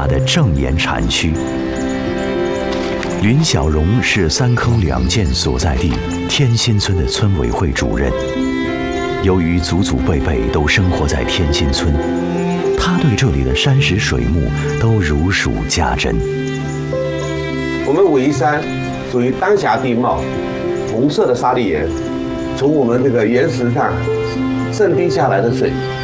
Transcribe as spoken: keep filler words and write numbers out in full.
的正言禅区。林小荣是三坑两涧所在地天心村的村委会主任。由于祖祖辈辈都生活在天心村，他对这里的山石水木都如数家珍。 我们武夷山属于丹霞地貌，红色的砂砾岩，从我们这个岩石上渗滴下来的水，